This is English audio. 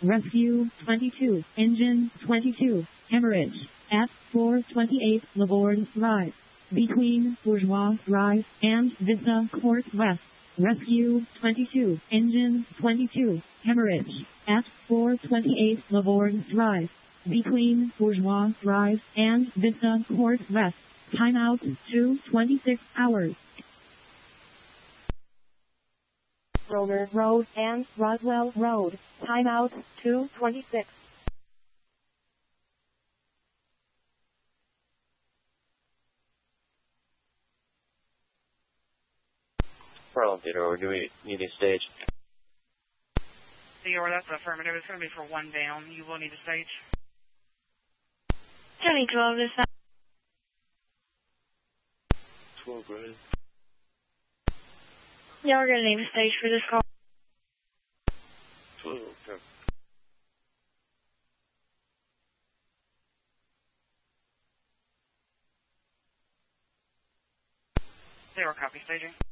Rescue 22, Engine 22, Hemorrhage, at 428 Labourne Drive, between Bourgeois Drive and Vista Court West. Rescue 22, Engine 22, Hemorrhage, at 428 Labourne Drive, between Bourgeois Drive and Vista Court West. Timeout 2:26 hours. Romer Road and Roswell Road. Timeout 2:26. Portland Theater, or do we need a stage? Theodore, that's affirmative. It's going to be for one down. You will need a stage. Johnny 12 is that. 12, right? Yeah, we're going to need a stage for this call. 12, okay. Zero copy staging.